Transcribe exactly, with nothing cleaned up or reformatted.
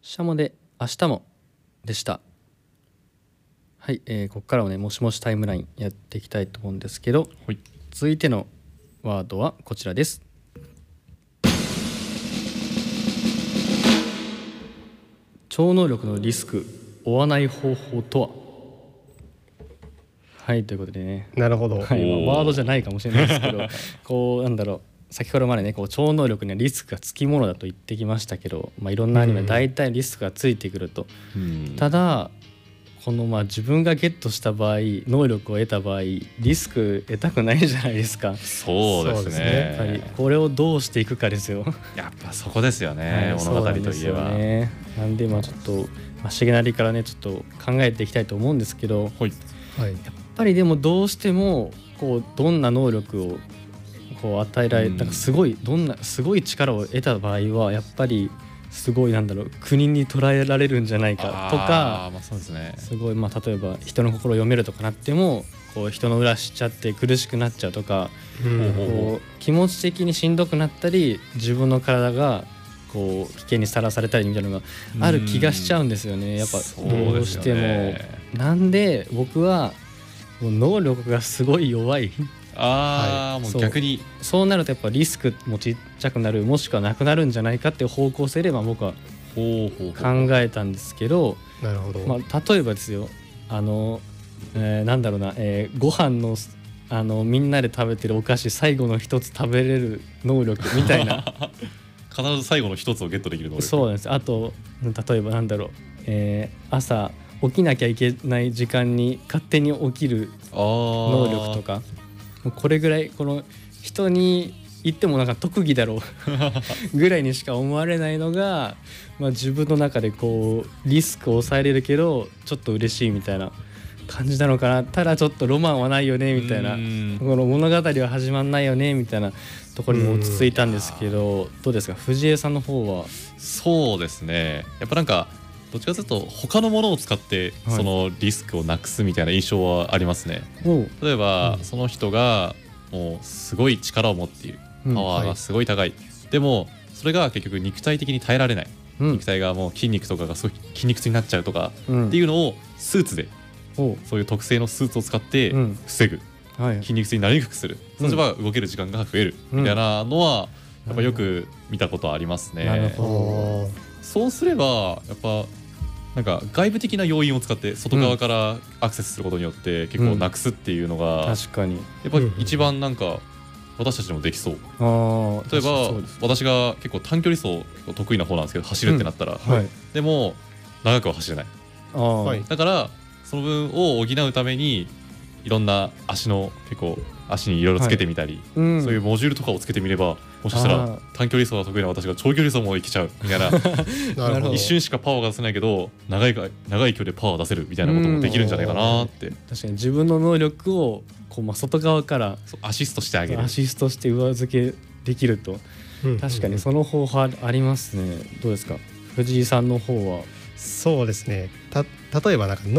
しゃもで明日もでした。はい、えー、ここからはねもしもしタイムラインやっていきたいと思うんですけど、 はい、 続いてのワードはこちらです。超能力のリスク負わない方法とは。はい、ということでね、 なるほど、 はいまあ、ワードじゃないかもしれないですけどこうなんだろう、先ほどまでねこう超能力にはリスクがつきものだと言ってきましたけど、まあ、いろんなアニメは大体リスクがついてくると、うん、ただこのまあ自分がゲットした場合能力を得た場合リスク得たくないじゃないですか。 そうですね、そうですね、 やっぱりこれをどうしていくかですよやっぱそこですよね、はい、物語といえば。なんで、 ね、なんでまあちょっと、まあ、しげなりからねちょっと考えていきたいと思うんですけど、 はい、 やっぱりでもどうしてもこうどんな能力をこう与えられ、うん、なんかすごいどんなすごい力を得た場合はやっぱりすごいなんだろう国に捉えられるんじゃないかとか、 まあそうですね、 すごいまあ例えば人の心を読めるとかなってもこう人の裏しちゃって苦しくなっちゃうとか、うん、こう気持ち的にしんどくなったり自分の体がこう危険にさらされたりみたいなのがある気がしちゃうんですよね。やっぱどうしてもなんで僕はもう能力がすごい弱いあ、はい、もう逆にそう、そうなるとやっぱリスクもちっちゃくなるもしくはなくなるんじゃないかっていう方向性で僕は考えたんですけど、 なるほど、 まあ、例えばですよあの、えー、なんだろうな、えー、ご飯のあのみんなで食べてるお菓子最後の一つ食べれる能力みたいな必ず最後の一つをゲットできる能力。 そうなんです。あと例えばなんだろう、えー、朝起きなきゃいけない時間に勝手に起きる能力とか、これぐらいこの人に言ってもなんか特技だろうぐらいにしか思われないのが、まあ、自分の中でこうリスクを抑えれるけどちょっと嬉しいみたいな感じなのかな。ただちょっとロマンはないよねみたいな、この物語は始まんないよねみたいなところに落ち着いたんですけど、どうですか藤江さんの方は。 そうですね、やっぱなんかどっちかというと他のものを使ってそのリスクをなくすみたいな印象はありますね、はい、例えば、うん、その人がもうすごい力を持っている、パワーがすごい高い、うんはい、でもそれが結局肉体的に耐えられない、うん、肉体がもう筋肉とかがすごい筋肉痛になっちゃうとか、うん、っていうのをスーツでそういう特製のスーツを使って防ぐ、うんはい、筋肉痛になりにくくする、そうすれば動ける時間が増えるみたいなのはやっぱよく見たことありますね。 なるほど。 そうすればやっぱなんか外部的な要因を使って外側からアクセスすることによって結構なくすっていうのが、 うん、確かにやっぱ一番なんか私たちでもできそう。あ例えば私が結構短距離走得意な方なんですけど走るってなったら、うんはい、でも長くは走れない。あだからその分を補うためにいろんな足の結構足にいろいろつけてみたり、はいうん、そういうモジュールとかをつけてみればもしかしたら短距離走が得意な私が長距離走もいけちゃうみたいな一瞬しかパワーが出せないけど長い長い距離でパワー出せるみたいなこともできるんじゃないかなって。 確かに自分の能力をこうまあ外側からアシストしてあげる、 アシストして上付けできると、うん、確かにその方法ありますね。どうですか藤井さんの方は。 そうですね、た例えばなんか